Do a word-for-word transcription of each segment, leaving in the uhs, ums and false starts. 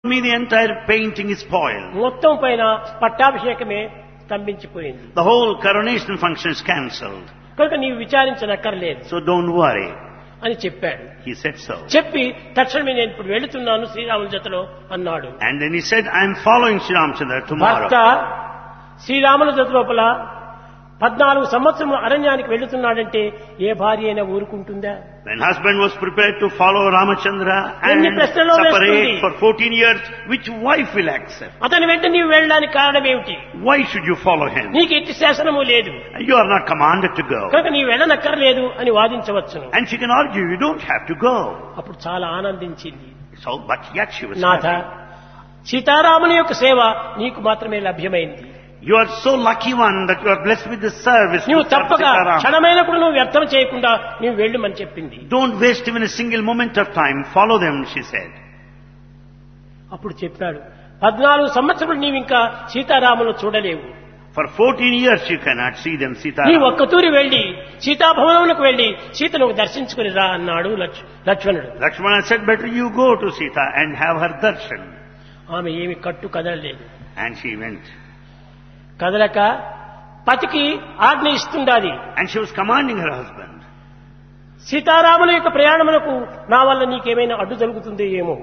me the entire painting is spoiled. మొత్తం పైన పట్టాభిషేకమే స్తంభించిపోయింది. The whole coronation function is cancelled. కనుక నీవు విచారించనక్కర్లేదు So don't worry. అని చెప్పాడు. He said so. చెప్పి తక్షణమే నేను ఇప్పుడు వెళుతున్నాను శ్రీరాముల జతలో అన్నాడు. And then he said, I am following Sri Ramchandra tomorrow. భర్త శ్రీరాముల జత లోపల పద్నాలుగు సంవత్సరం అరణ్యానికి వెళుతున్నాడంటే ఏ భార్య అయినా ఊరుకుంటుందా? When husband was prepared to follow Ramachandra ఎన్ని and ప్రశ్నలు వేస్తుంది? separate for fourteen years, which wife will accept? అతని వెంట నీవు వెళ్ళడానికి కారణం ఏమిటి? Why should you follow him? నీకు ఎట్టి శాసనము లేదు You are not commanded to go. కనుక నీవు వెళ్ళనక్కర్లేదు అని వాదించవచ్చును. And she can argue, you don't have to go. అప్పుడు చాలా ఆనందించింది. So, but yet she was Nath happy. సీతారాముని యొక్క సేవ నీకు మాత్రమే లభ్యమైంది. You are so lucky one that you are blessed with the service. నువ్వు to serve తప్పక Sitaram. క్షణమైన కూడా నువ్వు వ్యర్థం చేయకుండా నీవు వెళ్ళమని చెప్పింది. Don't waste even a single moment of time. Follow them, she said. అప్పుడు చెప్పాడు, పద్నాలుగు సంవత్సరాలు నీవు ఇంకా సీతారాములు చూడలేవు. For fourteen years you cannot see them, నీ Sitaram. ఒక్కతూరి వెళ్లి సీతాభవనములకు వెళ్లి సీతను దర్శించుకుని రా అన్నాడు లక్ష్- లక్ష్మణుడు. Lakshmana said, better you go to Sita and have her darshan. ఆమె ఏమి కట్టు కదలలేదు. And she went. కదలక పతికి ఆజ్ఞ ఇస్తుండాది. And she was commanding her husband. సీతారాముల యొక్క ప్రయాణములకు నా వల్ల నీకేమైనా అడ్డు జరుగుతుందో ఏమో.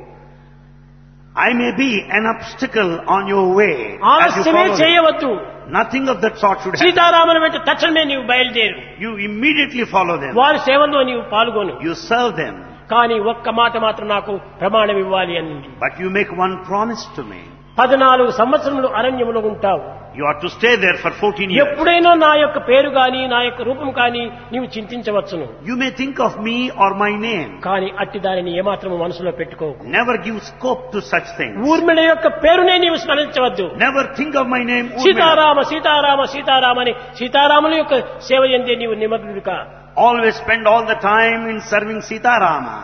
I may be an obstacle on your way. As you ఆలస్యమే follow them. చేయవద్దు. Nothing of that sort should happen. సీతారాముల వెంట తక్షణమే నీవు బయలుదేరు. You immediately follow them. వారి సేవల్లో నీవు పాల్గొను. You serve them. కానీ ఒక్క మాట మాత్రం నాకు ప్రమాణం ఇవ్వాలి అనింది. But you make one promise to me. పద్నాలుగు సంవత్సరములు అరణ్యములో ఉంటావు. You are to stay there for fourteen years. ఎప్పుడైనా నా యొక్క పేరు గాని నా యొక్క రూపం కానీ నీవు చింతించవచ్చును. You may think of me or my name. కానీ అట్టి దానిని ఏమాత్రము మనసులో పెట్టుకోకు. Never give scope to such things. Urmila యొక్క పేరునే నీవు స్మరించవద్దు. Never think of my name. Urmila. Sitarama Sitarama Sitarama అని సీతారాముల యొక్క సేవ ఎందే నీవు నిమగ్నుడిగా. Always spend all the time in serving Sitarama.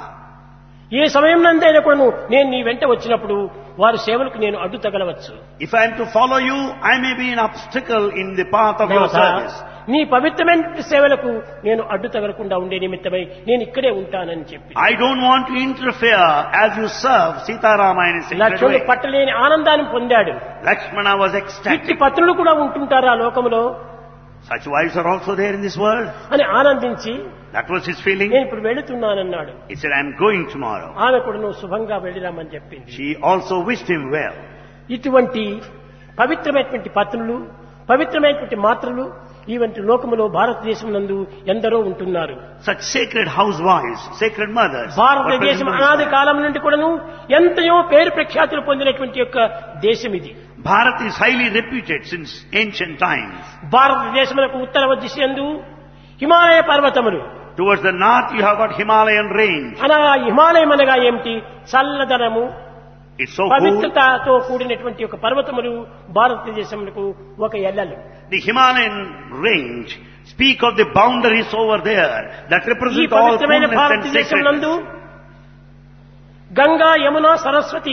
ఏ సమయం నందైనా కూడా నేను నీ వెంట వచ్చినప్పుడు వారి సేవలకు నేను అడ్డు తగలవచ్చు. If I am to follow you, I may be an obstacle in the path of your service. నీ పవిత్రమైన సేవలకు నేను అడ్డు తగలకుండా ఉండే నిమిత్తమై నేను ఇక్కడే ఉంటానని చెప్పి I don't want to interfere as you serve Sitarama in a sacred లక్ష్మణుడు way. పట్టలేని ఆనందాన్ని పొందాడు. Lakshmana was ఇట్టి ecstatic. పత్రులు కూడా ఉంటుంటారు ఆ లోకంలో Such wives are also there in this world. అని ఆనందించి That was his feeling. నేను ఇప్పుడు వెళుతున్నానన్నాడు. He said, I am going tomorrow. ఆమె కూడా నువ్వు శుభంగా వెళ్ళిరామని చెప్పింది. She also wished him well. ఇటువంటి పవిత్రమైనటువంటి పత్రులు పవిత్రమైనటువంటి మాత్రలు ఇవంటి లోకములో భారతదేశం నందు ఎందరో ఉంటున్నారు. Such sacred housewives, sacred mothers. భారతదేశం అనాది కాలం నుండి కూడాను ఎంతయో పేరు ప్రఖ్యాతులు పొందినటువంటి యొక్క దేశం ఇది. Bharat is highly reputed since ancient times. భారతదేశములకు ఉత్తర దిశయందు హిమాలయ పర్వతములు. Towards the north you have got Himalayan range. అనగా హిమాలయం అనగా ఏమిటి? చల్లదనము It's so cool. పవిత్రతతో కూడినటువంటి ఒక పర్వతములు భారతదేశములకు ఒక ఎల్లలు. The Himalayan range speak of the boundaries over there that ఈ represent all పవిత్రమైన coolness and భారతదేశం నందు sacredness. గంగా యమున సరస్వతి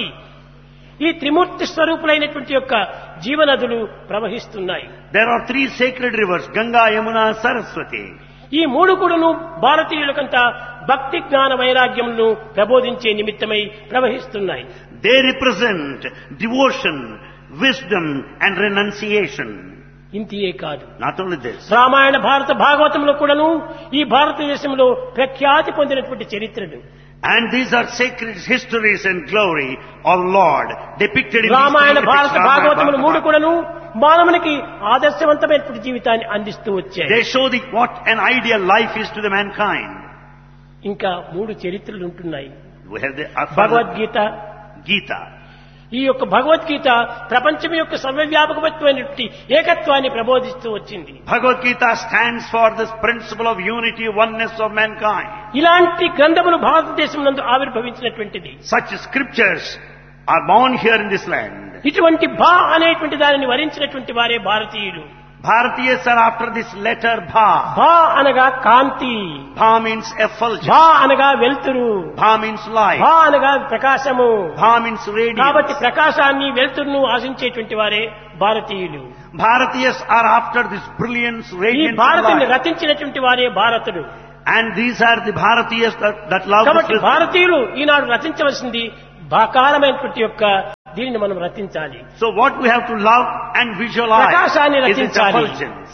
ఈ త్రిమూర్తి స్వరూపులైనటువంటి యొక్క జీవనదులు ప్రవహిస్తున్నాయి. There are three sacred rivers, Ganga, Yamuna, Saraswati. ఈ మూడు కూడాను భారతీయులకంతా భక్తి జ్ఞాన వైరాగ్యములను ప్రబోధించే నిమిత్తమై ప్రవహిస్తున్నాయి. They represent devotion, wisdom and renunciation. ఇంతియే కాదు, Not only this. రామాయణ భారత భాగవతంలో కూడాను ఈ భారతదేశంలో ప్రఖ్యాతి పొందినటువంటి చరిత్రలు. And these are sacred histories and glory of Lord depicted in these Ramayana three భారత epics, భాగవతములు మూడు Ramayana, కూడాను మానవునికి ఆదర్శవంతమైనటువంటి జీవితాన్ని అందిస్తూ వచ్చాయి. They show the, what an ideal life is to the mankind. ఇంకా మూడు చరిత్రలు ఉంటున్నాయి. We have the uh, Bhagavad Gita. Gita. ఈ యొక్క భగవద్గీత ప్రపంచం యొక్క సర్వవ్యాపకమైనటువంటి ఏకత్వాన్ని ప్రబోధిస్తూ వచ్చింది. Bhagavad Gita stands for this principle of unity, oneness of mankind. ఇలాంటి గ్రంథములు భారతదేశం నందు ఆవిర్భవించినటువంటిది. Such scriptures are born here in this land. ఇటువంటి భా అనేటువంటి దానిని వరించినటువంటి వారే భారతీయులు. Bharatiyas are after this letter Bha. భా అనగా కాంతి, Bha means effulgence. భా అనగా వెలుతురు, Bha means light. భా అనగా ప్రకాశము. Bha means కాబట్టి radiance. ప్రకాశాన్ని వెలుతురును ఆశించేటువంటి వారే భారతీయులు. Bharatiyas are after this brilliance, ఈ radiance and భారతిని light. రచించినటువంటి వారే భారతుడు. And these are the Bharatiyas that, that love కాబట్టి this wisdom. భారతీయులు ఈనాడు రచించవలసింది బాకారమైనటువంటి యొక్క దీనిని మనం రచించాలి. So what we have to love and visualize ప్రకాశాన్ని is its రచించాలి. effulgence.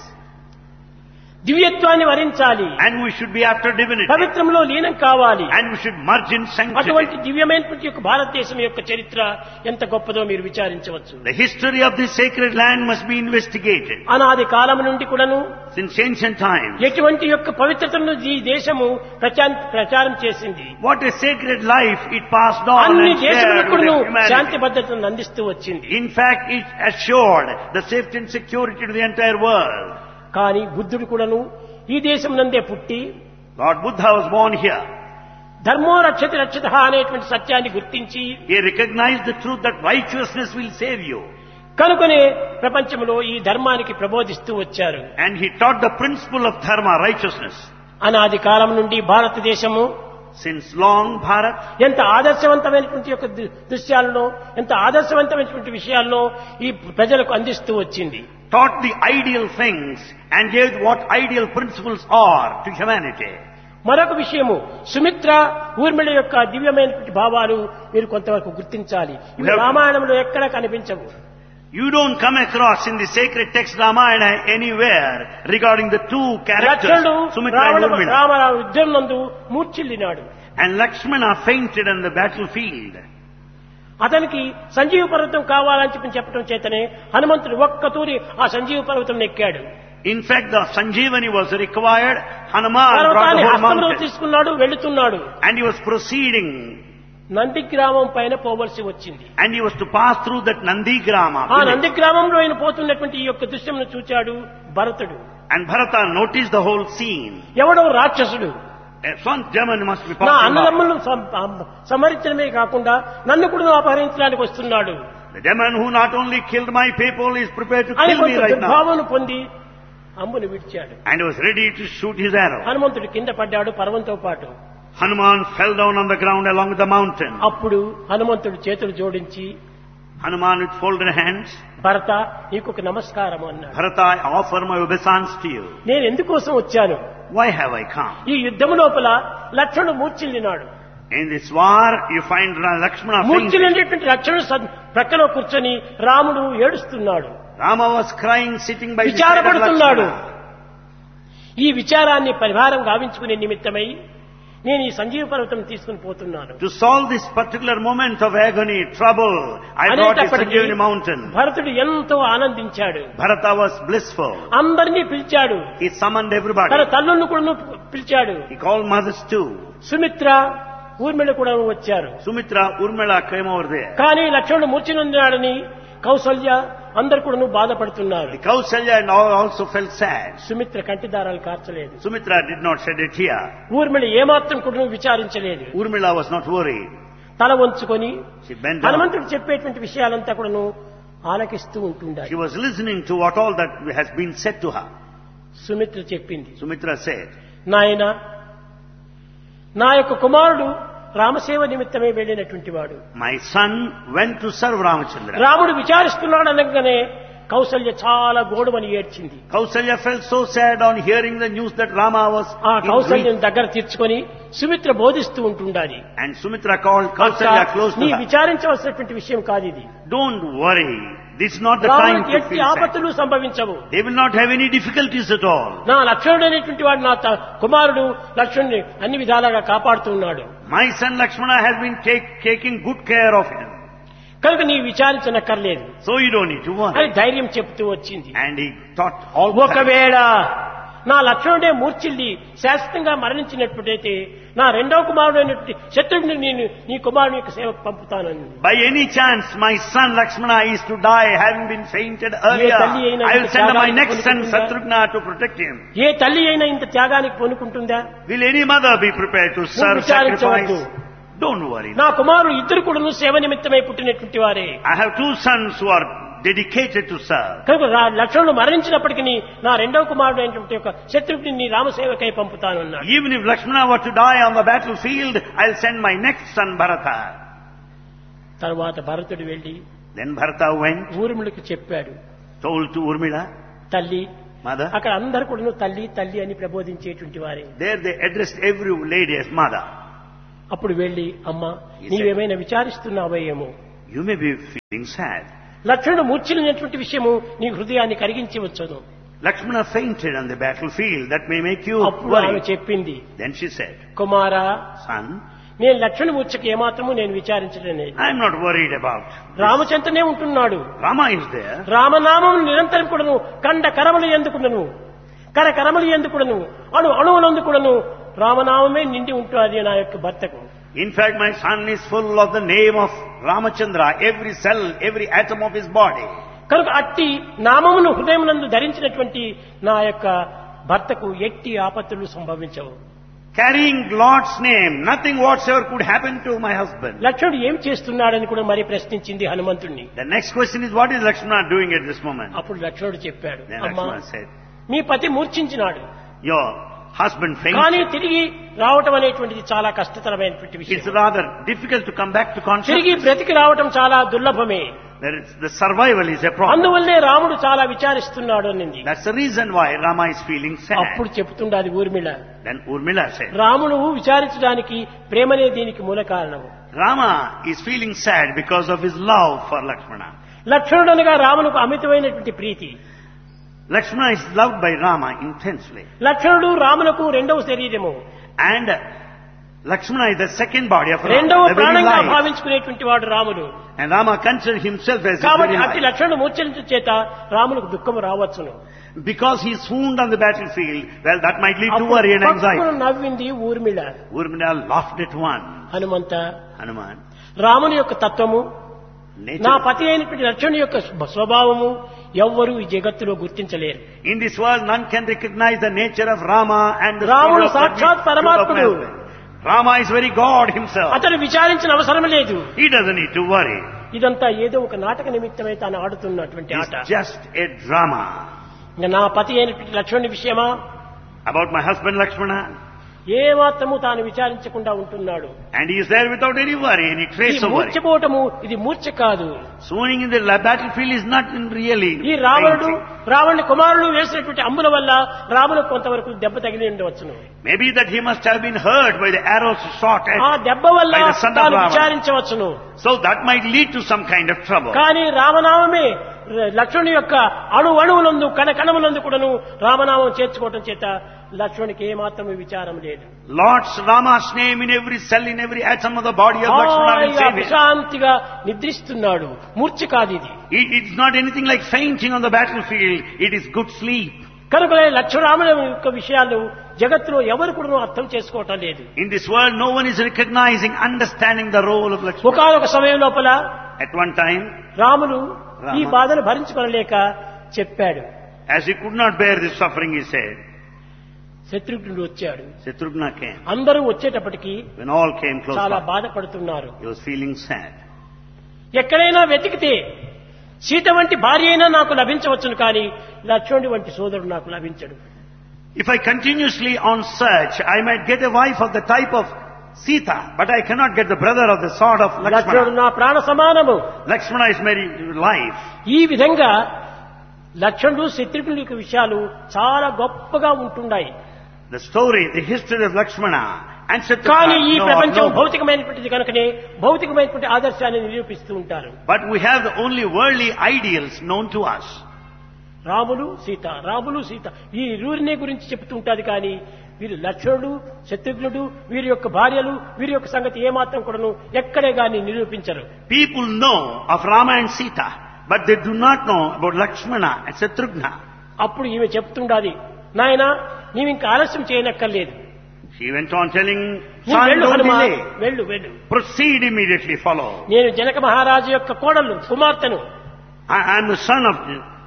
దివ్యత్వాన్ని వరించాలి. And we should be after divinity. పవిత్రంలో లీనం కావాలి. And we should merge in అటువంటి sanctity. దివ్యమైనటువంటి యొక్క భారతదేశం యొక్క చరిత్ర ఎంత గొప్పదో మీరు విచారించవచ్చు. The history of this sacred land must be investigated. అనాది కాలం నుండి కూడాను Since ancient times, ఎటువంటి యొక్క పవిత్రతను ఈ దేశము ప్రచారం ప్రచారం చేసింది. what a sacred life it passed on అన్ని and shared దేశములకు with కూడాను humanity. శాంతి భద్రతను అందిస్తూ వచ్చింది. In fact, it assured the safety and security to the entire world. కానీ బుద్ధుడు కూడాను ఈ దేశం నందే పుట్టి Lord Buddha was born here. ధర్మో రక్షతి రక్షిత అనేటువంటి సత్యాన్ని గుర్తించి He recognized the truth that righteousness will save you. కనుకనే ప్రపంచంలో ఈ ధర్మానికి ప్రబోధిస్తూ వచ్చారు. And he taught the principle of dharma, righteousness. అనాది కాలం నుండి భారతదేశము Since long, Bharat ఎంత ఆదర్శవంతమైనటువంటి యొక్క దు- దృశ్యాలను ఎంత ఆదర్శవంతమైనటువంటి విషయాలను ఈ ప్రజలకు అందిస్తూ వచ్చింది. taught the ideal things and gave what ideal principles are to humanity. మరొక విషయము సుమిత్ర ఊర్మిళ యొక్క దివ్యమైనటువంటి భావాలు మీరు కొంతవరకు గుర్తించాలి. ఇవి Yeah. రామాయణంలో ఎక్కడా కనిపించవు. You don't come across in the sacred text Ramayana anywhere regarding the two characters, లక్ష్మణుడు Sumitra and Ravana Urmila. Rama యుద్ధం నందు మూర్ఛిల్లినాడు. And Lakshmana fainted on the battlefield. అతనికి సంజీవ పర్వతం కావాలని చెప్పి చెప్పడం చేతనే హనుమంతుడు ఒక్క తూరి ఆ సంజీవ పర్వతం ఎక్కాడు. In fact, the Sanjeevani was required. Hanuman brought పర్వతాన్ని the whole హస్తంలో mountain. తీసుకున్నాడు, వెళుతున్నాడు. And he was proceeding. Nandi గ్రామం పైన పోవలసి వచ్చింది. And he was to pass through that Nandi Grama ఆ village. నంది గ్రామంలో ఆయన పోతున్నటువంటి ఈ యొక్క దృశ్యంను చూచాడు భరతుడు. And Bharata noticed the whole scene. ఎవడో రాక్షసుడు A son German must be నా passing by. అన్నదమ్ములను సం- సంహరించడమే కాకుండా నన్ను కూడా అపహరించడానికి వస్తున్నాడు The demon who not only killed my people is prepared to అని kill me కొంత right now. దుర్భావన పొంది అంబును విడిచాడు. And he was ready to shoot his arrow. హనుమంతుడు కింద పడ్డాడు పర్వంతో పాటు. Hanuman fell down on the ground along with the mountain. అప్పుడు హనుమంతుడు చేతులు జోడించి Hanuman with folded hands. భరత నీకు ఒక నమస్కారం అన్నాడు. Bharata, I offer my obeisance to you. నేను ఎందుకోసం వచ్చాను? Why have I come? ఈ యుద్ధము లోపల లక్ష్మణుడు మూర్ఛిల్లినాడు. In this war, you find Lakshmana fainting. మూర్ఛిల్లినటువంటి లక్ష్మణుడు సద్- ప్రక్కలో కూర్చొని రాముడు ఏడుస్తున్నాడు, Rama was crying sitting by the side of విచారపడుతున్నాడు. Lakshmana. ఈ విచారాన్ని పరిహారం గావించుకునే నిమిత్తమై నేను ఈ సంజీవ పర్వతం తీసుకుని పోతున్నాను To solve this particular moment of agony, trouble, I brought a అనేటప్పటికీ Sanjeevani mountain. భరతుడు ఎంతో ఆనందించాడు. Bharata was blissful. అందరినీ పిలిచాడు. He summoned everybody. తన తల్లులను కూడా పిలిచాడు. He called mothers too. Sumitra Urmila కూడా వచ్చారు. Sumitra, Urmila came over there. కానీ లక్ష్మణుడు మూర్ఛనున్నాడని కౌసల్య అందరు కూడా బాధపడుతున్నారు. The Kausalya and all also felt sad. Sumitra కంటిదారాలు కార్చలేదు. Sumitra did not shed a tear. Urmila ఏమాత్రం కూడా విచారించలేదు. Urmila was not worried. తల వంచుకొని She bent down. హనుమంతుడు చెప్పేటువంటి విషయాలంతా కూడాను ఆలకిస్తూ ఉంటుండాలి. She was listening to what all that has been said to her. Sumitra చెప్పింది, Sumitra said, నాయన నా యొక్క కుమారుడు రామసేవ నిమిత్తమే వెళ్ళినటువంటి వాడు. my son went to serve Ramachandra. రాముడు విచారిస్తున్నాడు అనగానే కౌసల్య చాలా గోడుమని ఏడ్చింది. Kausalya felt so sad on hearing the news that Rama was ఆ in కౌసల్యం grief. దగ్గర తీర్చుకొని సుమిత్ర బోధిస్తూ ఉంటుండాలి. And Sumitra called Kausalya close నీ to her. విచారించవలసినటువంటి విషయం కాదు ఇది. Don't worry. This is not the time రాముడికి to ఎట్టి feel sad. ఆపత్తులు సంభవించవు. They will not have any difficulties at all. నా లక్ష్మణుడు అనేటువంటి వాడు నా త- కుమారుడు లక్ష్మణుని అన్ని విధాలుగా కాపాడుతూ ఉన్నాడు. My son Lakshmana has been take, taking good care of him. కనుక నీ విచారించనక్కర్లేదు So you don't need to అని worry. ధైర్యం చెప్తూ వచ్చింది. And he taught all the time. ఒకవేళ నా లక్ష్మణుడే మూర్ఛిల్లి శాశ్వతంగా మరణించినట్లయితే నా రెండవ కుమారుడు అయినటువంటి శత్రుడిని నేను నీ కుమారుని యొక్క సేవకు పంపుతానని. By any chance, my son Lakshmana is to die, having been fainted earlier. తల్లి అయినా I will ఇంత send my త్యాగానికి next son పూనుకుంటుందా? Shatrugna to protect him. ఏ తల్లి అయినా ఇంత త్యాగానికి పూనుకుంటుందా? Will any mother be prepared to serve, విచారించవద్దు. sacrifice? Don't worry. నా కుమారుడు ఇద్దరు కూడాను సేవ నిమిత్తమై పుట్టినటువంటి వారే. I have two sons who are dedicated to serve. కనుక రా- లక్ష్మణుడు మరణించినప్పటికీ నా రెండవ కుమారుడు అయినటువంటి ఒక శత్రుడిని నీ రామసేవకై పంపుతానన్నాడు. Even if Lakshmana were to die on the battlefield, I'll send my next son Bharata. తర్వాత భరతుడు వెళ్లి Then Bharata went, ఊర్మిళకి చెప్పాడు, told to Urmila, తల్లి mother. అక్కడ అందరు కూడా తల్లి తల్లి అని ప్రబోధించేటువంటి వారే. There they addressed every lady as mother. అప్పుడు వెళ్లి అమ్మ నీవేమైనా విచారిస్తున్నావేమో, You may be feeling sad. లక్ష్మణుడు మూర్ఛిల్లినటువంటి విషయము నీ హృదయాన్ని కరిగించవచ్చును. Lakshmana fainted on the battlefield. That may make you అప్పుడు ఆమె worry. చెప్పింది, Then she said, కుమారా, son, నేను లక్ష్మణ మూర్ఛకి ఏమాత్రము నేను విచారించడం లేదు. I am not worried about. రామచంద్రనే ఉంటున్నాడు. Rama is there. రామనామం నిరంతరం కూడాను కండ కరములు ఎందుకుడను కర కరములు ఎందుకుడను అణు అణువులందుకుడను రామనామమే నిండి ఉంటుంది నా యొక్క భర్తకు. In fact, my son is full of the name of Ramachandra. Every cell, every atom of his body. కనుక అట్టి నామమును హృదయమునందు ధరించినటువంటి నా యొక్క భర్తకు ఎట్టి ఆపత్తులు సంభవించవు. Carrying Lord's name, nothing whatsoever could happen to my husband. లక్ష్మణుడు ఏం చేస్తున్నాడని కూడా మరి ప్రశ్నించింది హనుమంతుణ్ణి. The next question is, what is Lakshmana doing at this moment? అప్పుడు లక్ష్మణుడు చెప్పాడు, Then అమ్మా, Lakshmana said, మీ పతి మూర్ఛించినాడు, your husband కానీ fainted. తిరిగి రావటం అనేటువంటిది చాలా కష్టతరమైనటువంటి It's విషయం. rather difficult to come back to తిరిగి consciousness. బ్రతికి రావటం చాలా దుర్లభమే. There is, the survival is a problem. అందువల్లే రాముడు చాలా విచారిస్తున్నాడు అనింది. That's the reason why Rama is feeling అప్పుడు sad. చెప్తుండాది Urmila, Then Urmila said, రాముడు విచారించడానికి ప్రేమనే దీనికి మూల కారణము. Rama is feeling sad because of his love for Lakshmana. లక్ష్మణుడు అనగా రామునకు అమితమైనటువంటి ప్రీతి. Lakshmana is loved by Rama intensely. లక్ష్మణుడు రామునకు రెండవ శరీరము, And Lakshmana is the second body of Rama, రెండవ the very ప్రాణంగా life. భావించుకునేటువంటి వాడు రాముడు. And Rama considered himself as his కాబట్టి very అట్టి life. లక్ష్మణుడు మూర్ఛించడం చేత రామునకు దుఃఖము రావచ్చును. Because he swooned on the battlefield, well, that might lead to అప్పుడు worry and పక్కున anxiety. నవ్వింది Urmila. Urmila laughed at one. Hanumantha, Hanuman, రాముని యొక్క తత్వము, నా nature. పతి అయినటువంటి లక్ష్మణుని యొక్క స్వభావము ఎవ్వరూ ఈ జగత్తులో గుర్తించలేరు. In this world, none can recognize the nature of Rama and the రాముడు spirit of సాక్షాత్ the పరమాత్ముడు. of man. Rama is very God himself. అతను విచారించిన అవసరం లేదు. He doesn't need to worry. ఇదంతా ఏదో ఒక నాటక నిమిత్తమై తాను ఆడుతున్నటువంటి ఆట. It's just a drama. ఇంకా నా పతి అయినటువంటి లక్ష్మణుని విషయమా About my husband Lakshmana, ఏ మాత్రము తాను విచారించకుండా ఉంటున్నాడు. and he is there without any worry, any ఈ trace of worry. మూర్ఛపోవటము ఇది మూర్ఛ కాదు. Swooning in the la- battlefield is not in really ఈ రావణుడు fainting. రావణుని కుమారుడు వేసినటువంటి అంబుల వల్ల రాములకు కొంతవరకు దెబ్బ తగిలి ఉండవచ్చును. Maybe that he must have been hurt by the arrows shot ఆ at, దెబ్బ వల్ల by the son of తాను Ravana. విచారించవచ్చును. So that might lead to some kind of trouble. కానీ రామనామమే లక్ష్మణుని యొక్క అణు అణువులందు కణ కణములందు కూడాను రామనామం చేర్చుకోవటం చేత లక్ష్మణునికి ఏమాత్రము విచారం లేదు. Lord's Rama's name in every cell, in every atom of the body of Lakshmana will హాయిగా save him. విశ్రాంతిగా నిద్రిస్తున్నాడు. మూర్ఛ కాదు ఇది. It, it's not anything like fainting on the battlefield. It is good sleep. కనుక లక్ష్మణరాముల యొక్క విషయాలు జగత్తులో ఎవరు కూడా అర్థం చేసుకోవటం లేదు. In this world, no one is recognizing, understanding the role of Lakshmana. ఒకనొక సమయం లోపల At one time, Ramulu Rama. ఈ బాధను భరించుకోలేక చెప్పాడు. as he could not bear this suffering, he said, శత్రుఘ్నుడు వచ్చాడు. Shatrugna came. అందరూ వచ్చేటప్పటికి When all came close చాలా by, బాధపడుతున్నారు. he was feeling sad. ఎక్కడైనా వెతికితే సీత వంటి భార్య అయినా నాకు లభించవచ్చును, కానీ లక్ష్మణుడి వంటి సోదరుడు నాకు లభించడు. If I continuously on search, I might get a wife of the type of Sita, but I cannot get the brother of the sword of లక్ష్మణుడు Lakshmana. నా ప్రాణ సమానము. Lakshmana is my life. ఈ విధంగా లక్ష్మణుడు శత్రుఘ్నుడి యొక్క విషయాలు చాలా గొప్పగా ఉంటున్నాయి. The story, the history of Lakshmana and కానీ ఈ Shatrugna, ప్రపంచం no, no. భౌతికమైనటువంటిది కనుకనే భౌతికమైనటువంటి ఆదర్శాన్ని నిరూపిస్తూ ఉంటారు. But we have the only worldly ideals known to us. Ramulu Sita, Ramulu Sita ఈ ఇరువురినే గురించి చెప్తూ ఉంటారు. కానీ వీరు లక్ష్మణుడు శత్రుఘ్నుడు వీరి యొక్క భార్యలు వీరి యొక్క సంగతి ఏమాత్రం కూడాను ఎక్కడే గాని నిరూపించరు. People know of Rama and Sita, but they do not know about Lakshmana and Shatrugna. అప్పుడు ఈమె చెప్తుండాలి, నాయనా నీవు ఇంకా ఆలస్యం చేయనక్కర్లేదు, She went on telling, నువ్వు son, వెళ్ళు don't హనుమా, delay. వెళ్ళు వెళ్ళు. Proceed immediately, follow. నేను జనక మహారాజు యొక్క కోడలు కుమార్తెను, I am the son of,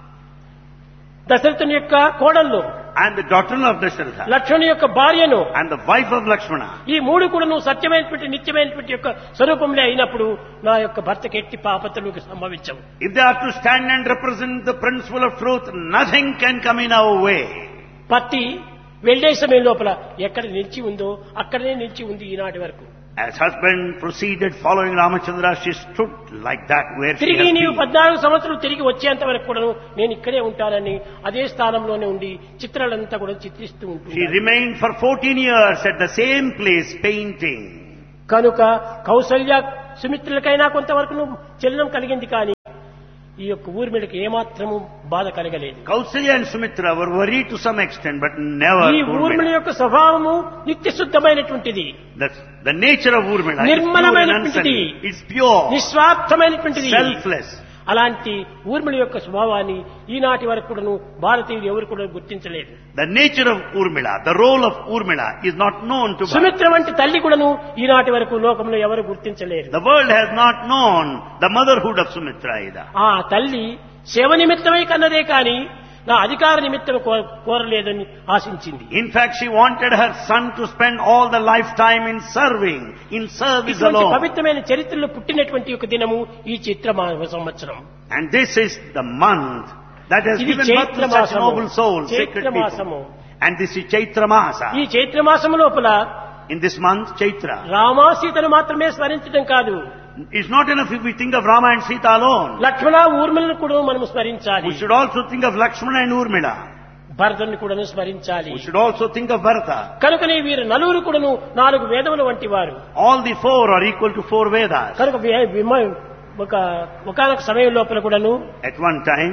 దశరథుని యొక్క కోడళ్ళు, I am the daughter of Dasharatha. లక్ష్మణుని యొక్క భార్యను. I am the wife of Lakshmana. ఈ మూడు కూడా నువ్వు సత్యమైనటువంటి నిత్యమైనటువంటి యొక్క స్వరూపంలో అయినప్పుడు నా యొక్క భర్తకి ఎట్టి పాపతలకు సంభవించవు. If they are to stand and represent the principle of truth, nothing can come in our way. పత్తి వెళ్లే సమయం లోపల ఎక్కడ నిలిచి ఉందో అక్కడనే నిలిచి ఉంది ఈనాటి వరకు. As husband proceeded following Ramachandra, she stood like that where she తిరిగి has నీవు been. పద్నాలుగు సంవత్సరాలు తిరిగి వచ్చేంత వరకు కూడా నేను ఇక్కడే ఉంటానని అదే స్థానంలోనే ఉండి చిత్రాలంతా కూడా చిత్రిస్తూ She ఉంటుంది. remained for fourteen years at the same place painting. కనుక కౌసల్య సుమిత్రులకైనా కొంతవరకు చలనం కలిగింది కానీ ఈ యొక్క ఊర్మిళకి ఏమాత్రము బాధ కలగలేదు. Kausalya and Sumitra were worried to some extent, but never ఈ ఊర్మిళ యొక్క స్వభావము నిత్య శుద్ధమైనటువంటిది, The, the nature of Urmila is pure and నిర్మలమైనటువంటిది, unsullied. It's pure, నిస్వార్థమైనటువంటిది. selfless. అలాంటి ఊర్మిళ యొక్క స్వభావాన్ని ఈనాటి వరకు కూడాను భారతీయులు ఎవరు కూడా గుర్తించలేదు. The nature of Urmila, the role of Urmila is not known to Bharat. Sumitra వంటి తల్లి కూడాను ఈనాటి వరకు లోకంలో ఎవరు గుర్తించలేరు. The world has not known the motherhood of Sumitra either. ఆ తల్లి సేవ నిమిత్తమై కన్నదే కాని నా అధికార నిమిత్తం కో- కోరలేదని ఆశించింది. In fact, she wanted her son to spend all the lifetime in serving, in service ఇటువంటి alone. పవిత్రమైన చరిత్రలో పుట్టినటువంటి ఒక దినము ఈ చైత్ర మా- సంవత్సరం. And this is the month that has ఇది given birth Chaitra to such మాసము. noble souls, Chaitra sacred people. మాసము. And this is Chaitra Masa. ఈ చైత్ర మాసము లోపల In this month, Chaitra. Rama సీతను మాత్రమే స్మరించడం కాదు, It's not enough if we think of Rama and Sita alone. లక్ష్మణ ఊర్మిళను కూడా మనం స్మరించాలి, We should also think of Lakshmana and Urmila. భరతుని కూడా స్మరించాలి. We should also think of Bharata. కనుకనే వీరు నలుగురు కూడాను నాలుగు వేదముల వంటి వారు. All the four are equal to four Vedas. కనుక వి- విమ- ఒక ఒకనొక సమయం లోపల కూడాను At one time,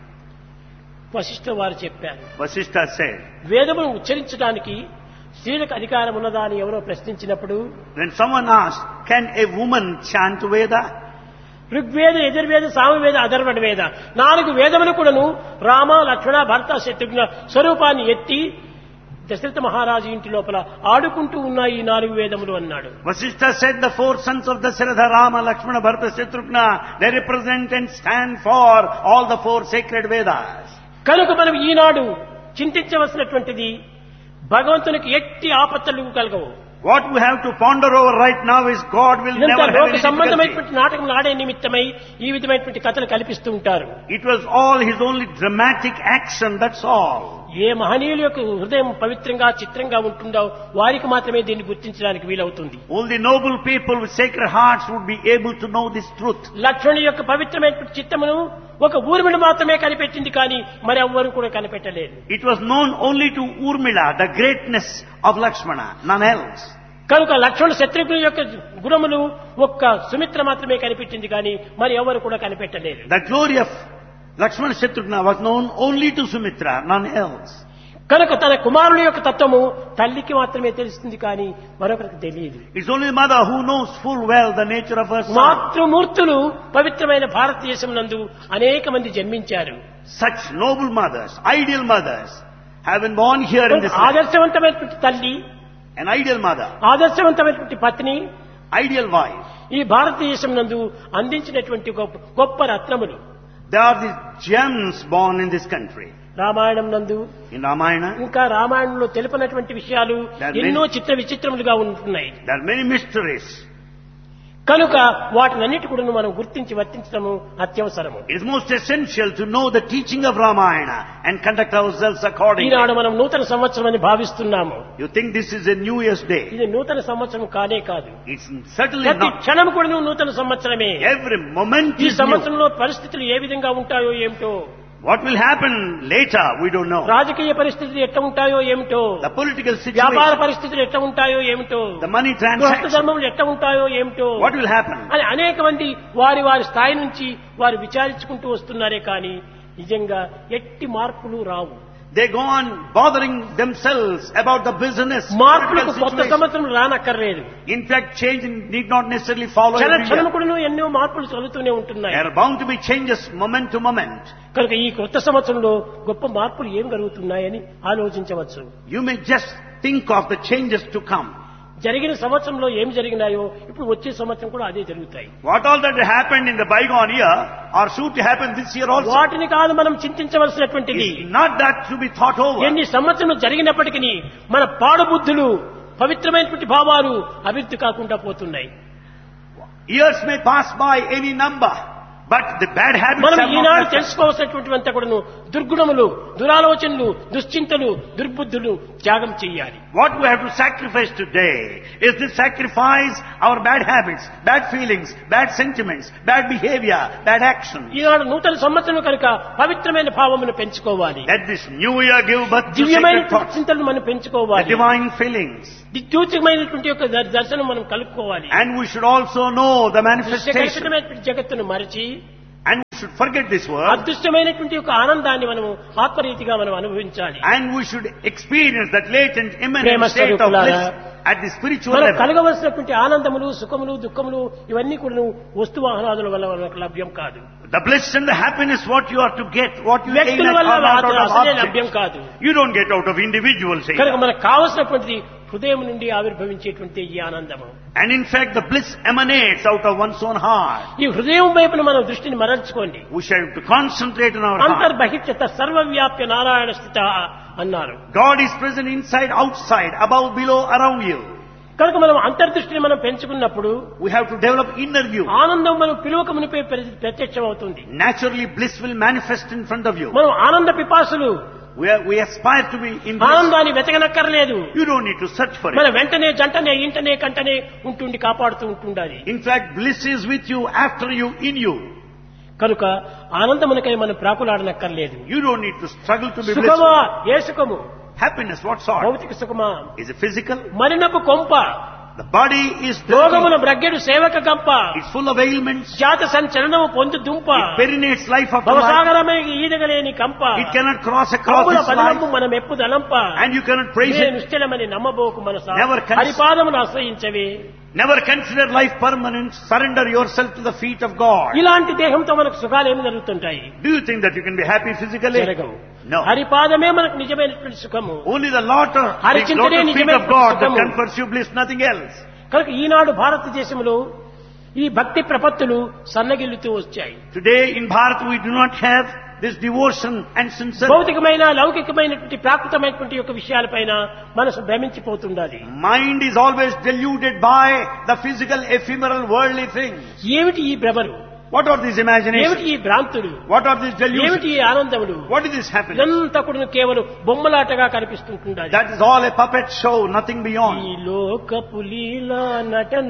వశిష్ఠ వారు చెప్పారు, Vasishtha said, వేదమును ఉచ్చరించడానికి స్త్రీలకు అధికారం ఉన్నదా అని ఎవరో ప్రశ్నించినప్పుడు when someone asked, can a woman chant Veda? Rigveda Yajurveda Samaveda అధర్వణ వేద నాలుగు వేదములు కూడాను రామ లక్ష్మణ భరత శత్రుఘ్న స్వరూపాన్ని ఎత్తి దశరథ మహారాజు ఇంటి లోపల ఆడుకుంటూ ఉన్నాయి ఈ నాలుగు వేదములు అన్నాడు. Vasishtha said the four sons of Dasharatha, Rama, Lakshmana, Bharata, Shatrughna, they represent and stand for all the four sacred Vedas. కనుక మనం ఈనాడు చింతించవలసినటువంటిది భగవంతునికి ఎట్టి ఆపత్తలు కలగవు. What we have to ponder over right now is God will ఇదంతా never have లోక any difficulty. సంబంధమైనటువంటి నాటకం ఆడే నిమిత్తమై ఈ విధమైనటువంటి కథలు కల్పిస్తూ ఉంటారు. It was all his only dramatic action, that's all. ఏ మహనీయుల యొక్క హృదయం పవిత్రంగా చిత్రంగా ఉంటుందో వారికి మాత్రమే దీన్ని గుర్తించడానికి వీలవుతుంది. Only noble people with sacred hearts would be able to know this truth. లక్ష్మణుని యొక్క పవిత్రమైనటువంటి చిత్తమును ఒక ఊర్మిళ మాత్రమే కనిపెట్టింది కానీ మరి ఎవ్వరూ కూడా కనిపెట్టలేదు. It was known only to Urmila, the greatness of Lakshmana, none else. కనుక లక్ష్మణుడు శత్రుఘ్నుని యొక్క గుణములు ఒక్క సుమిత్ర మాత్రమే కనిపెట్టింది కానీ మరి ఎవరు కూడా కనిపెట్టలేదు. The glory of Lakshmana Shatrughna was known only to Sumitra, none else. కనుక తన కుమారుని యొక్క తత్వము తల్లికి మాత్రమే తెలుస్తుంది కానీ మరొకరికి తెలియదు. It's only the mother who knows full well the nature of her son. మాతృమూర్తులు పవిత్రమైన భారతదేశం నందు అనేక మంది జన్మించారు. Such noble mothers, ideal mothers, have been born here in this land. ఆదర్శవంతమైనటువంటి తల్లి, An ideal mother, ఆదర్శవంతమైనటువంటి Patni ideal wife. ఈ భారతదేశం నందు అందించినటువంటి గొప్ప గొప్ప రత్నములు. They are the gems born in this country. Ramayanam నందు In Ramayana, ఇంకా రామాయణంలో తెలిపినటువంటి విషయాలు There are ఎన్నో many- చిత్ర విచిత్రములుగా ఉంటున్నాయి. there are many mysteries. కనుక వాటినన్నిటి కూడా మనం గుర్తించి వర్తించడము అత్యవసరము. It is most essential to know the teaching of Ramayana and conduct ourselves accordingly. ఈనాడు మనం నూతన సంవత్సరం అని భావిస్తున్నాము. You think this is a New Year's Day? ఇది నూతన సంవత్సరం కానే కాదు. It's certainly ప్రతి not. క్షణం కూడా నూతన సంవత్సరమే. Every moment ఈ is new. సంవత్సరంలో పరిస్థితులు ఏ విధంగా ఉంటాయో ఏమిటో, What will happen later, we don't know. రాజకీయ పరిస్థితులు ఎట్లా ఉంటాయో ఏమిటో, The political వ్యాపార situation, పరిస్థితులు ఎట్లా ఉంటాయో ఏమిటో, the money గృహస్థ transactions, ధర్మములు ఎట్లా ఉంటాయో ఏమిటో what will happen? అని అనేక మంది వారి వారి స్థాయి నుంచి వారు విచారించుకుంటూ వస్తున్నారే కానీ నిజంగా ఎట్టి మార్పులు రావు. They go on bothering themselves about the business, మార్పులకు political కొత్త situation. సంవత్సరం రానక్కర్లేదు. In fact, change need not necessarily follow క్షణ every క్షణం year. కూడా ఎన్నో మార్పులు చదువుతూనే ఉంటున్నాయి. There are bound to be changes moment to moment. కనుక ఈ కొత్త సంవత్సరంలో గొప్ప మార్పులు ఏం జరుగుతున్నాయని ఆలోచించవచ్చు. You may just think of the changes to come. జరిగిన సంవత్సరంలో ఏం జరిగినాయో ఇప్పుడు వచ్చే సంవత్సరం కూడా అదే జరుగుతాయి. What all that happened in the bygone year are sure to happen this year also. వాటిని కాదు మనం చింతించవలసినటువంటిది. It's not that to be thought over. ఎన్ని సంవత్సరం జరిగినప్పటికీ మన పాడుబుద్ధులు పవిత్రమైనటువంటి భావాలు అభివృద్ధి కాకుండా పోతున్నాయి. Years may pass by any number, But the bad habits మనం have not Eenadu left us. తెలుసుకోవాల్సినటువంటి కూడాను దుర్గుణములు, దురాలోచనలు, దుశ్చింతలు, దుర్బుద్ధులు త్యాగం చేయాలి. What we have to sacrifice today is to sacrifice our bad habits, bad feelings, bad sentiments, bad behavior, bad actions. ఈనాడు నూతన సంవత్సరం కనుక పవిత్రమైన భావమును పెంచుకోవాలి. Let this new year give birth to దివ్యమైన sacred thoughts, చింతనలు మనం the పెంచుకోవాలి. divine feelings. దిగ్సూచమైనటువంటి యొక్క there- దర్శనం మనం కలుపుకోవాలి. And we should also know the manifestation. కల్పితమైనటువంటి జగత్తును మరచి And we should forget this world. అదృష్టమైనటువంటి యొక్క ఆనందాన్ని మనము ఆత్మరీతిగా మనం అనుభవించాలి. And we should experience that latent, Prema immanent state of స్వరూపులారా, bliss at the spiritual మనం level. కలగవలసినటువంటి ఆనందములు, సుఖములు, దుఃఖములు ఇవన్నీ కూడా వస్తు వాహనాదుల వల్ల మనకు లభ్యం కాదు. The bliss and the happiness what you are to get, what you gain వ్యక్తుల at వల్ల are not out of అసలే లభ్యం objects. కాదు. You don't get out of individuals కనుక here. మనకు కావలసినటువంటిది హృదయం నుండి ఆవిర్భవించేటువంటి ఈ ఆనందము. And in fact the bliss emanates out of one's own heart. ఈ హృదయం వైపున మనం దృష్టిని మరల్చుకోండి. We shall have to concentrate on our heart. అంతర్బహిష్యత సర్వవ్యాప్య Narayana స్థిత అన్నారు. God is present inside, outside, above, below, around you. కనుక మనం అంతర్దృష్టిని మనం పెంచుకున్నప్పుడు We have to develop inner view. ఆనందం మనం పిలువక మునిపే ప్రత్యక్షం అవుతుంది. Naturally bliss will manifest in front of you. మనం ఆనంద పిపాసులు, We, are, we aspire to be in bliss. ఆనందాన్ని వెతకనక్కర్లేదు. You don't need to search for మన it. వెంటనే జంటనే ఇంటనే కంటనే ఉంటుండి కాపాడుతూ ఉంటుండాలి. In fact, bliss is with you, after you, in you. కనుక ఆనందమునకై మనం ప్రాకులాడనక్కర్లేదు. You don't need to struggle to be సుఖమా blissful. ఏ సుఖము? Happiness, what sort? భౌతిక సుఖమా? Is it physical? మరినపు కొంప, The body is రోగముల dirty. బ్రగ్గెడు సేవక గంప, It's full of ailments. జాత సంచలనము పొందు దుంప, It perinates life after life. భవసాగరమే ఈదగలేని కంప, It cannot cross across కప్పుల this పదనము life. మనం ఎప్పు దలంప, And you cannot praise నేను it. నిశ్చలమని నమ్మబోకు Manasa, Never cons- హరిపాదమును ఆశ్రయించవే. Never consider life permanent. Surrender yourself to the feet of God. ఇలాంటి దేహంతో మనకు సుఖాలు ఏమి జరుగుతుంటాయి? Do you think that you can be happy physically? జరగవు. No. హరిపాదమే మనకు నిజమైనటువంటి సుఖము. Only the lotus, the హరిచింతనే lotus feet నిజమైన of God that సుఖము. confers you bliss, nothing else. కనుక ఈనాడు భారతదేశంలో ఈ భక్తి ప్రపత్తులు సన్నగిల్లుతూ వచ్చాయి. Today in Bharat we do not have this devotion and sincerity. భౌతికమైన లౌకికమైనటువంటి ప్రాకృతమైనటువంటి యొక్క విషయాలపైన మనసు భ్రమించిపోతుండాలి. Mind is always deluded by the physical, ephemeral, worldly things. ఏమిటి ఈ భ్రమలు? What are these ఏమిటి imaginations? ఈ భ్రాంతులు? What are these ఏమిటి delusions? ఈ ఆనందములు? What is this happiness? ఇదంతా కూడా కేవలం బొమ్మలాటగా కనిపిస్తుంటుండాలి. That is all a puppet show, nothing ఈ beyond. లోకపు లీలా నటన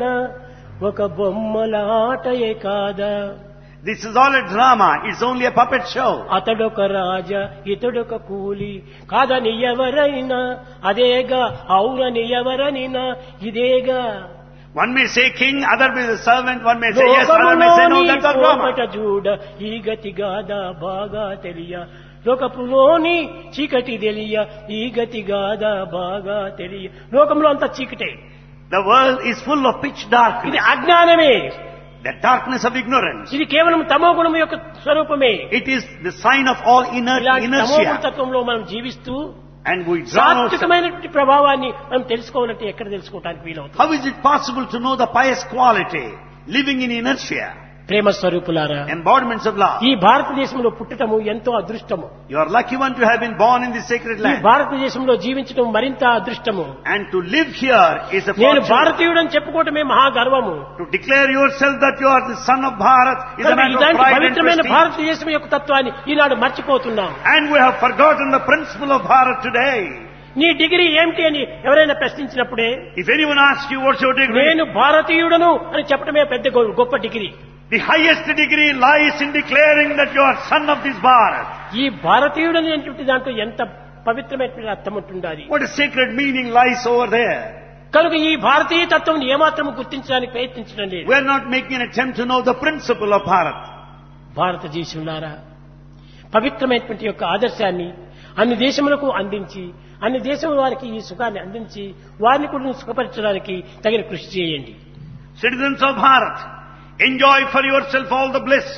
ఒక బొమ్మలాటయే కాదా, This is all a drama. It's only a puppet show. అతడొక రాజా ఇతడొక కూలి కాదని ఎవరైనా అదేగా, అవునని ఎవరనినా ఇదేగా. One may say king, other may the servant, one may say yes, other may say no, that's a లోకములోని drama. చూడ ఈ గతి గాదా బాగా తెలియ, లోకపులోని చీకటి తెలియ ఈ గతి గాదా బాగా తెలియ. లోకంలో అంతా చీకటే, The world is full of pitch ఇది darkness. అజ్ఞానమే, The darkness of ignorance. ఇది కేవలం తమో గుణం యొక్క స్వరూపమే. It is the sign of all inner ఇలాంటి తమో గుణ inertia. తత్వంలో మనం జీవిస్తూ And we drown ourselves. సాత్వికమైనటువంటి ప్రభావాన్ని మనం తెలుసుకోవాలంటే ఎక్కడ తెలుసుకోవడానికి వీలవుతుంది? How is it possible to know the pious quality living in inertia? ప్రేమ స్వరూపులారా, Embodiments of love. ఈ భారతదేశంలో పుట్టటము ఎంతో అదృష్టము. You are lucky one to have been born in this sacred ఈ land. భారతదేశంలో జీవించడం మరింత అదృష్టము. And to live here is a నేను fortune. భారతీయుడని చెప్పుకోవటమే మహా గర్వము. To declare yourself that you are the son of Bharat is a కనుక matter of ఇలాంటి pride and పవిత్రమైన prestige. భారతదేశం యొక్క తత్వాన్ని ఈనాడు మర్చిపోతున్నాం. And we have forgotten the principle of Bharat today. నీ డిగ్రీ ఏమిటి అని ఎవరైనా ప్రశ్నించినప్పుడే If anyone asks you what's your degree, నేను భారతీయుడను అని చెప్పడమే పెద్ద గొ- గొప్ప degree. the highest degree lies in declaring that you are son of this Bharat. ఈ భారతీయుడు అనేటువంటి దాంట్లో ఎంత పవిత్రమైన అర్థం ఉంటుండాలి. What a sacred meaning lies over there. కనుక ఈ భారతీయ తత్వం ఏమాత్రం గుర్తించడానికి ప్రయత్నించడం లేదు. We are not making an attempt to know the principle of Bharat. భారతదేశంలారా, పవిత్రమైనటువంటి యొక్క ఆదర్శాన్ని అన్ని దేశములకు అందించి అన్ని దేశముల వారికి ఈ సుఖాన్ని అందించి వారిని కూడా సుఖపరచడానికి తగిన కృషి చేయండి. Citizens of Bharat, enjoy for yourself all the bliss.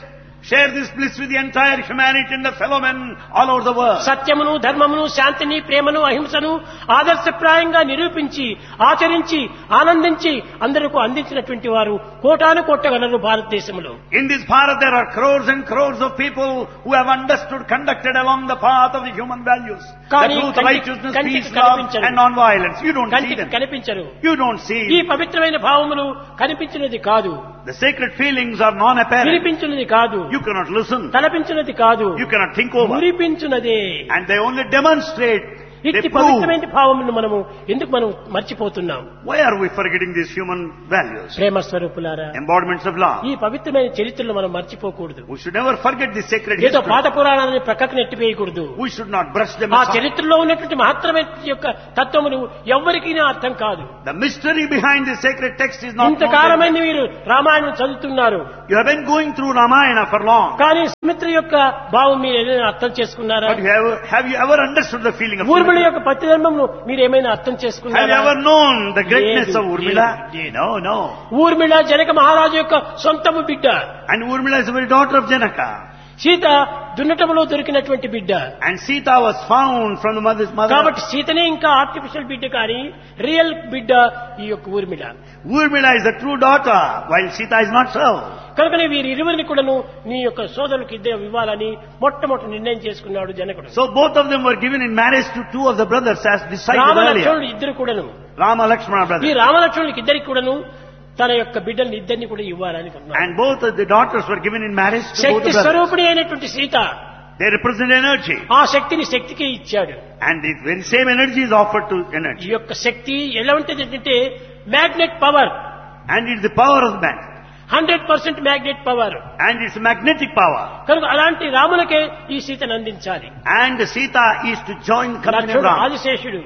Share this bliss with the entire humanity and the fellow men all over the world. సత్యమును ధర్మమును శాంతిని ప్రేమను అహింసను ఆదర్శప్రాయంగా నిరూపించి ఆచరించి ఆనందించి అందరికీ అందించినటువంటి వారు కోటాను కోట్లగలరు భారతదేశంలో. In this Bharat there are crores and crores of people who have understood, conducted along the path of the human values. The truth, righteousness, peace, love and non-violence. You don't see them. కనిపించరు. You don't see. ఈ పవిత్రమైన భావములు కనిపించినది కాదు. The sacred feelings are non-apparent. వినిపించినది కాదు. You cannot listen. తలపించినది కాదు. You cannot think over. మురిపించునదే. And they only demonstrate. ఇట్టి పవిత్రమైన భావములను మనము ఎందుకు మనం మర్చిపోతున్నాం? Why are we forgetting these human values? ప్రేమ స్వరూపులారా, embodiments of love. ఈ పవిత్రమైన చరిత్రను మనం మర్చిపోకూడదు. We should never forget this sacred ఏదో history. పాత పురాణాలను ప్రక్కకు నెట్టివేయకూడదు. We should not brush them ఆ aside. చరిత్రలో ఉన్నటువంటి మహత్తరమైన యొక్క తత్వములు ఎవ్వరికీ అర్థం కాదు. The mystery behind this sacred text is not ఇంతకాలమైన known. మీరు రామాయణం చదువుతున్నారు. You have been going through Ramayana for long. కానీ సుమిత్ర యొక్క భావం మీరు ఏదైనా అర్థం చేసుకున్నారా? But you have, have you ever understood the feeling of Urmila Sumitra? యొక్క ప్రతిధర్మం మీరు ఏమైనా అర్థం Have you చేసుకున్నారా? ever known the greatness లేదు, of Urmila? లేదు, లేదు. No, no. ఊర్మిళ జనక మహారాజు యొక్క సొంతము బిడ్డ. And Urmila is the very daughter of Janaka. Sita దున్నటములో దొరికినటువంటి బిడ్డ. And Sita was found from the mother's mother. కాబట్టి సీతనే ఇంకా ఆర్టిఫిషియల్ బిడ్డ కానీ రియల్ బిడ్డ ఈ యొక్క Urmila. Urmila is the true daughter, while Sita is not so. కనుకనే వీరి ఇరువురిని కూడాను నీ యొక్క సోదరులకు ఇద్దరు ఇవ్వాలని మొట్టమొదటి నిర్ణయం చేసుకున్నాడు జనకుడు. So both of them were given in marriage to two of the brothers as decided రామలక్ష్మణుడు earlier. ఇద్దరు కూడాను. Rama Lakshmana ఈ brothers. రామలక్ష్మణులకి ఇద్దరికి కూడాను తన యొక్క బిడ్డల్ని ఇద్దరిని కూడా ఇవ్వాలని కొన్నాడు. And both of the daughters were given in marriage to both Shakti the brothers. స్వరూపిణి అయినటువంటి సీత They represent energy. ఆ శక్తిని శక్తికే ఇచ్చాడు. And the very same energy is offered to ఈ energy. యొక్క శక్తి ఎలా ఉంటుంది అంటే magnet power, And it's the power of the man. Hundred percent magnet power. And it's magnetic power. కనుక అలాంటి రాములకే ఈ సీతను అందించాలి. And Sita is to join the company of లక్ష్మణుడు Ram. ఆదిశేషుడు,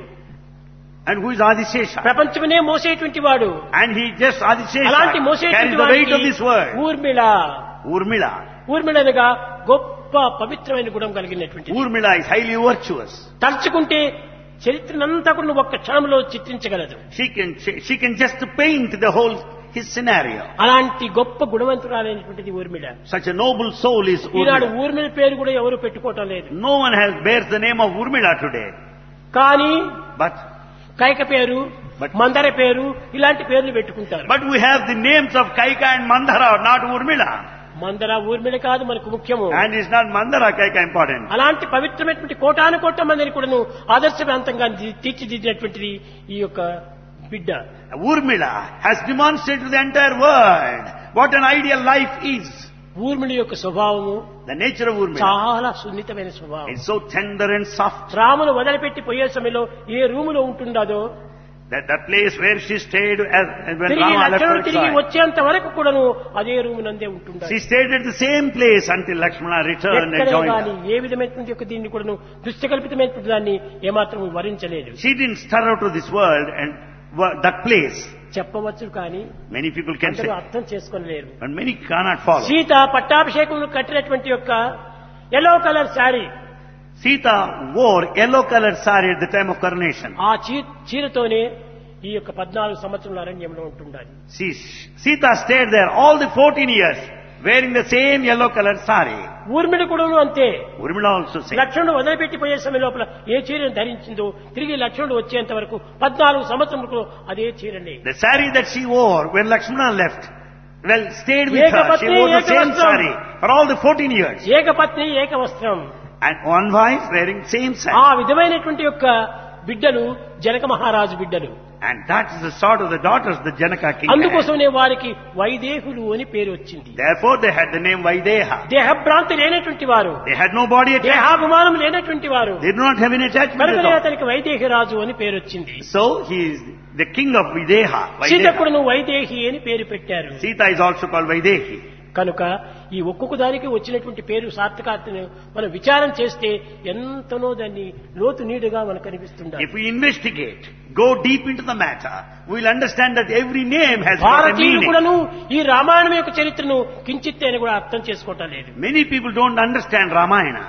And who is Adishesha? ప్రపంచమనే మోసేటువంటి వాడు. And he just Adishesha అలాంటి carries మోసేటువంటి the weight of this వాడికి world. ఊర్మిళ Urmila. ఊర్మిళ అనగా గొప్ప పవిత్రమైన గుణం కలిగినటువంటి. Urmila is highly virtuous. తలుచుకుంటే చరిత్రనంతా కూడా ఒక్క క్షణంలో చిత్రించగలదు. She can she, she can just paint the whole his scenario. అలాంటి గొప్ప గుణవంతురాలైనటువంటిది Urmila. Such a noble soul is Eenadu Urmila. Urmila పేరు కూడా ఎవరు పెట్టుకోవటం లేదు. No one has bears the name of Urmila today. కానీ But కైక పేరు, But- మందర పేరు ఇలాంటి పేర్లు పెట్టుకుంటారు. but we have the names of Kaika and Mandara, not Urmila. మందర ఊర్మిళ కాదు మనకు ముఖ్యము. And it's not Mandara Kaika important. అలాంటి పవిత్రమైనటువంటి కోటాను కోట్ల మందిని కూడాను ఆదర్శవంతంగా తీ- తీర్చిదిద్దినటువంటిది ఈ యొక్క బిడ్డ. Urmila has demonstrated to the entire world what an ideal life is. Urmila యొక్క స్వభావము The nature of Urmila చాలా సున్నితమైన స్వభావం. is so tender and soft. రామును వదిలిపెట్టి పోయే సమయంలో ఏ రూములో ఉంటుండదో That that place where she stayed as, as when తిరిగి Rama left లక్ష్మణుడు her తిరిగి side. వచ్చేంత వరకు కూడాను అదే రూము నందే ఉంటుండాలి. She stayed at the same place until Lakshmana returned and ఎక్కడే joined కానీ her. ఏ విధమైనటువంటి యొక్క దీన్ని కూడాను దృష్టికల్పితమైనటువంటి దాన్ని ఏమాత్రం వరించలేదు. She didn't stir out of this world and wo- that place. చెప్పవచ్చు కానీ Many people can say, అందరూ అర్థం చేసుకోలేరు. but many cannot follow. Sita పట్టాభిషేకం కట్టినటువంటి యొక్క yellow colour sari, Sita wore yellow colored saree at the time of coronation. ఆ చీ- చీరతోనే ఈ యొక్క పద్నాలుగు సంవత్సరాల అరణ్యంలో ఉంటుండాలి. See, Sita stayed there all the fourteen years wearing the same yellow colored saree. Urmila కూడాను అంతే. Urmila also said. లక్ష్మణుడు వదిలిపెట్టిపోయే సమయం లోపల ఏ చీరను ధరించిందో తిరిగి లక్ష్మణుడు వచ్చేంత వరకు పద్నాలుగు సంవత్సరములకు అదే చీరనే. The saree that she wore when Lakshmana left, well, stayed with her. She Ekapatni, wore the same ekavastram. saree for all the fourteen years. ఏకపత్ని ఏక వస్త్రం. And one wife wearing same ఆ saree. విధమైనటువంటి యొక్క బిడ్డలు జనక మహారాజు బిడ్డలు. And that is the sort of the daughters the Janaka king had. అందుకోసమే వారికి వైదేహులు అని పేరు వచ్చింది. Therefore they had the name Vaideha. దేహభ్రాంతి లేనటువంటి వారు, They had no body attachment. దేహాభిమానం లేనటువంటి వారు, They do not have any attachment at కనుకనే all. అతనికి వైదేహి రాజు అని పేరు వచ్చింది. So he is the king of Videha. సీతకుడును Vaideha. Vaidehi అని పేరు పెట్టారు. Sita is also called Vaidehi. కనుక ఈ ఒక్కొక్క దానికి వచ్చినటువంటి పేరు సార్థకార్థను మనం విచారం చేస్తే ఎంతనో దాన్ని లోతు నీడుగా మనకు కనిపిస్తుంది. If we investigate, go deep into the matter, we will understand that every name has got a భారతీయులు meaning. కూడాను ఈ రామాయణం యొక్క చరిత్రను కించిత్ అని కూడా అర్థం చేసుకోవటం లేదు. Many people don't understand Ramayana.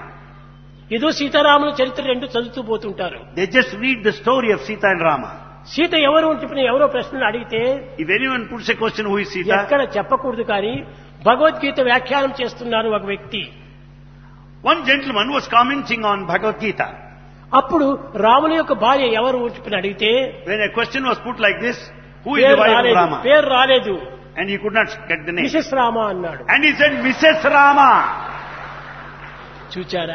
ఏదో సీతారాముల చరిత్ర రెండు చదువుతూ పోతుంటారు. They just read the story of Sita and Rama. Sita ఎవరు అని చెప్పిన ఎవరో ప్రశ్నలు అడిగితే If anyone puts a question, who is Sita? ఎక్కడ చెప్పకూడదు కానీ భగవద్గీత వ్యాఖ్యానం చేస్తున్నారు ఒక వ్యక్తి. One gentleman was commenting on Bhagavad Gita. అప్పుడు రాముని యొక్క భార్య ఎవరు ఊర్చుకుని అడిగితే When a question was put like this, who is the wife of Rama? పేరు రాలేదు. And he could not get the name. Mrs Rama అన్నాడు. And he said, Missus Rama. చూచారా,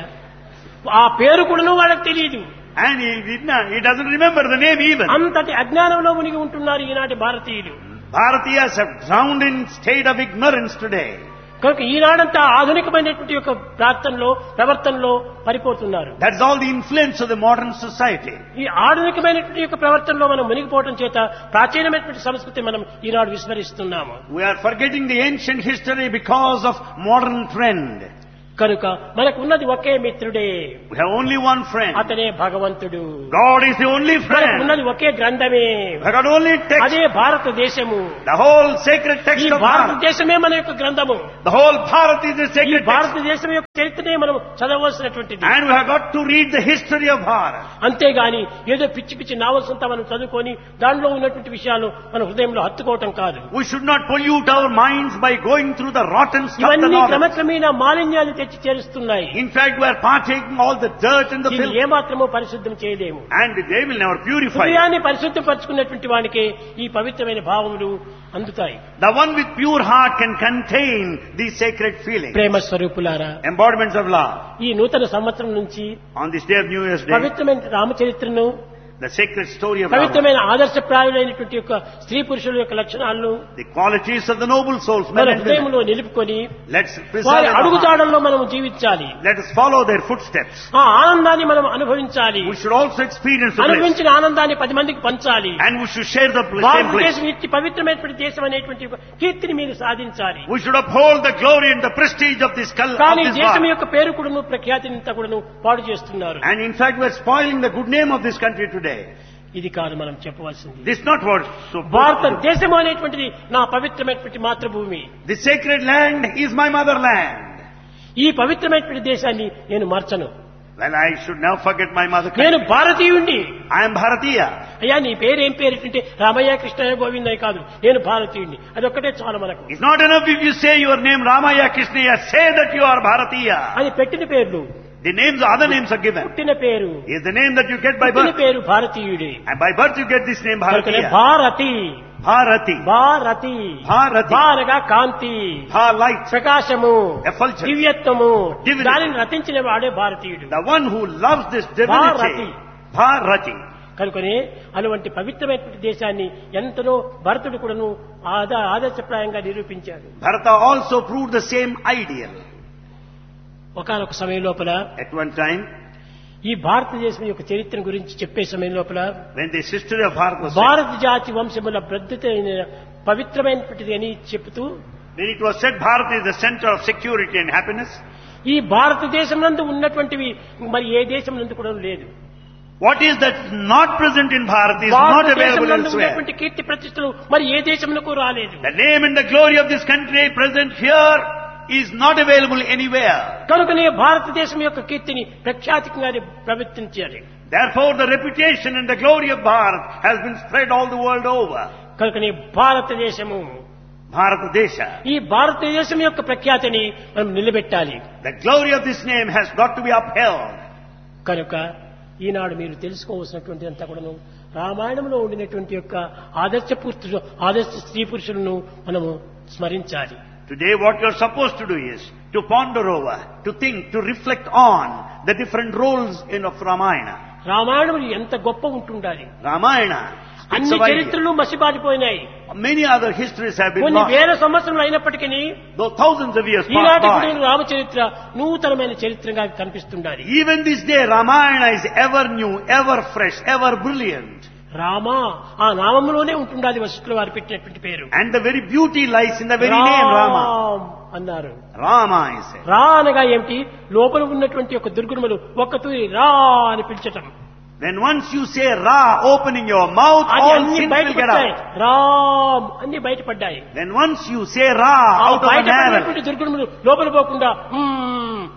ఆ పేరు కూడా వాళ్ళకి తెలియదు. And he did not, he doesn't remember the name even. అంతటి అజ్ఞానంలో మునిగి ఉంటున్నారు ఈనాటి భారతీయులు. Bharatiyas have drowned in state of ignorance today. కనుక ఈనాడంతా ఆధునికమైనటువంటి యొక్క ప్రార్థనలో ప్రవర్తనలో పడిపోతున్నారు. That's all the influence of the modern society. ఈ ఆధునికమైనటువంటి యొక్క ప్రవర్తనలో మనం మునిగిపోవడం చేత ప్రాచీనమైనటువంటి సంస్కృతి మనం ఈనాడు విస్మరిస్తున్నాము. We are forgetting the ancient history because of modern trend. కనుక మనకు ఉన్నది ఒకే మిత్రుడే. We have only one friend. అతనే భగవంతుడు. God is the only మనకు friend. ఉన్నది ఒకే గ్రంథమే. We got only text. అదే భారతదేశము. The whole sacred text ఈ of Bharat. భారతదేశమే మన యొక్క గ్రంథము. The whole Bharat is the ఈ sacred text. భారతదేశం యొక్క చరిత్రనే మనం చదవవలసినటువంటిది. And we have got to read the history of Bharat. అంతేగాని ఏదో పిచ్చి పిచ్చి నావల్స్ అంతా మనం చదువుకొని దానిలో ఉన్నటువంటి విషయాలు మన హృదయంలో హత్తుకోవటం కాదు. We should not pollute our minds by going through the rotten stuff. The ఇవన్నీ novels. క్రమక్రమేణా మాలిన్యాన్ని తెచ్చి చేరుస్తున్నాయి. In fact, we are partaking all the dirt and the దీన్ని filth. ఏమాత్రమో పరిశుద్ధం చేయలేము. And they will never purify. హృదయాన్ని పరిశుద్ధపరచుకున్నటువంటి వానికే ఈ పవిత్రమైన భావములు అందుతాయి. The one with pure heart can contain these sacred feelings. ప్రేమ స్వరూపులారా, Embodiments of love. ఈ నూతన సంవత్సరం నుంచి On this day of New Year's Day, పవిత్రమైన రామచరిత్రను, the sacred story of Rama, పవిత్రమైన ఆదర్శప్రాయులైనటువంటి యొక్క స్త్రీ పురుషుల యొక్క లక్షణాలను the qualities of the noble souls, men మన and women. హృదయంలో నిలుపుకొని Let's preserve వారి in our heart. అడుగుజాడల్లో మనం జీవించాలి. Let us follow their footsteps. ఆ ఆనందాన్ని మనం అనుభవించాలి. We should also experience the bliss. అనుభవించిన ఆనందాన్ని పది మందికి పంచాలి. And we should share the bl- same bliss. భారతదేశం ఇట్టి పవిత్రమైనటువంటి దేశం అనేటువంటి ఒక కీర్తిని మీరు సాధించాలి. We should uphold the glory and the prestige of this cul- of కానీ this దేశం Bharat. యొక్క పేరు కూడాను ప్రఖ్యాతిని ఇంత కూడాను పాడు చేస్తున్నారు. And in fact, we are spoiling the good name of this country today. ఇది కాదు మనం చెప్పవలసింది. This is not what so భారతదేశం అనేటువంటిది నా పవిత్రమైనటువంటి మాతృభూమి. This sacred land is my motherland. ఈ పవిత్రమైనటువంటి దేశాన్ని నేను మార్చను. Well, I should never forget my mother నేను country. భారతీయుణ్ణి. I am Bharatiya. అయ్యా నీ పేరు ఏం పేరు అంటే రామయ్య కృష్ణయ్య గోవిందయ్య కాదు, నేను భారతీయుణ్ణి. అదొక్కటే చాలు మనకు. It's not enough if you say your name Ramaya Krishnaya. Say that you are Bharatiya. అది పెట్టిన పేర్లు. The names, other names are given. పుట్టిన పేరు Is the name that you get by పుట్టిన birth. పేరు భారతీయుడే. And by birth you get this name కనుకనే Bharatiya. Bharati Bharati. Bharati Bharati. భారగా కాంతి, Bha light. ప్రకాశము, Effulgence. దివ్యత్వము, Divinity. దానిని రచించిన వాడే భారతీయుడు. The one who loves this Bharati. divinity. Bharati. కనుకనే అటువంటి పవిత్రమైనటువంటి దేశాన్ని ఎంతనో భరతుడు కూడాను ఆదా ఆదర్శప్రాయంగా నిరూపించాడు. Bharata also proved the same ideal. ఒకనొక సమయం లోపల At one time, ఈ భారతదేశం యొక్క చరిత్ర గురించి చెప్పే సమయం లోపల when the history of Bharat was said, భారత జాతి వంశముల ప్రద్యుతైన పవిత్రమైనటువంటిది అని చెబుతూ when it was said Bharat is the center of security and happiness, ఈ భారతదేశం నందు ఉన్నటువంటివి మరి ఏ దేశం నందు కూడా లేదు. what is that not present in Bharat is not భారతదేశం available నందు elsewhere. ఉన్నటువంటి కీర్తి ప్రతిష్టలు మరి ఏ దేశంలో రాలేదు. The name and the glory of this country present here is not available anywhere. కనుకనే భారతదేశం యొక్క కీర్తిని ప్రఖ్యాతికంగా ప్రవర్తించాలి. Therefore, the reputation and the glory of Bharat has been spread all the world over. కనుకనే భారతదేశము, Bharatadesha. ఈ భారతదేశం యొక్క ప్రఖ్యాతిని మనం నిలబెట్టాలి. The glory of this name has got to be upheld. కనుక ఈనాడు మీరు తెలుసుకోవాల్సినటువంటి అంతా కూడాను రామాయణంలో ఉండినటువంటి యొక్క ఆదర్శ పురుషులు, ఆదర్శ స్త్రీ పురుషులను మనము స్మరించాలి. Today what you're supposed to do is to ponder over, to think, to reflect on the different roles in of Ramayana. Ramayanam ఎంత గొప్ప ఉంటుండాలి. Ramayana. అన్ని చరిత్రలు మసిబారిపోయినాయి. Many other histories have been కొన్ని lost. వేల సంవత్సరాలు అయినప్పటికీ Though thousands of years ఈనాటి passed by. రామచరిత్ర నూతనమైన చరిత్రగా కనిపిస్తుండాలి. Even this day Ramayana is ever new, ever fresh, ever brilliant. Rama ఆ నామంలోనే ఉంటుండాలి వశిష్ఠుల వారు పెట్టినటువంటి పేరు. And the very beauty lies in the very name Rama. అన్నారు. Rama is said. రా అనగా ఏమిటి? లోపల ఉన్నటువంటి ఒక దుర్గుణములు ఒక్కతూరి రా అని పిలిచటం. When once you say Ra, opening your mouth, అది all అన్ని sins బయట will get పడ్డాయి. out. రామ్ అన్ని బయటపడ్డాయి. When once you say Ra ఆ out of an బయట arrow, పడినటువంటి దుర్గుణములు లోపల పోకుండా మ్మ్,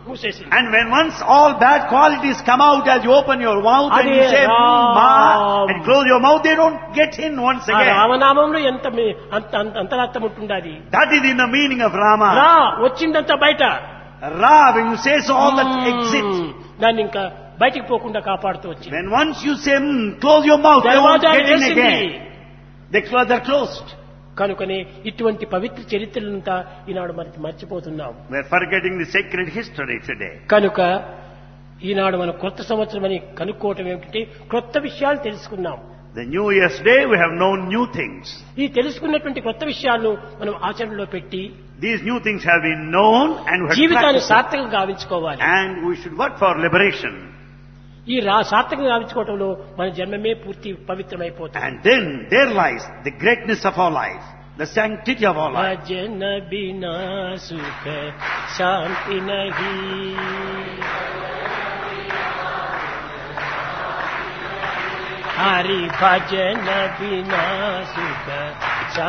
మూసేసింది. And when once all bad qualities come out as you open your mouth and you Adi say Ram. Ma and close your mouth, they don't get in once ఆ again. రామనామంలో ఎంత మీ- అంత అంత అంతరార్థం ఉంటుండాలి. That is in the meaning of Rama. రా వచ్చిందంతా బయట. Ra, when you say so, all that exit. దాన్ని ఇంకా బయటికి పోకుండా కాపాడుతూ వచ్చింది. When once you say, mm, close your mouth, they won't దర్వాజా get in వేసింది. again. They close, they're closed. కనుకనే ఇటువంటి పవిత్ర చరిత్రలంతా ఈనాడు మనకి మర్చిపోతున్నాం. We're forgetting the sacred history today. కనుక ఈనాడు మనం కొత్త సంవత్సరం అని కనుక్కోవటం ఏమిటంటే కొత్త విషయాలు తెలుసుకున్నాం. The New Year's Day, we have known new things. ఈ తెలుసుకున్నటువంటి కొత్త విషయాలను మనం ఆచరణలో పెట్టి These new things have been known and we have జీవితాన్ని practiced. సార్థకంగా గావించుకోవాలి. And we should work for liberation. ఈ రా సార్థకంగా గావించుకోవటంలో మన జన్మమే పూర్తి పవిత్రమైపోతుంది. And then there lies the greatness of our life, the sanctity of our life. భజన బినా సుఖ శాంతి నహీ, హరి భజన బినా సుఖ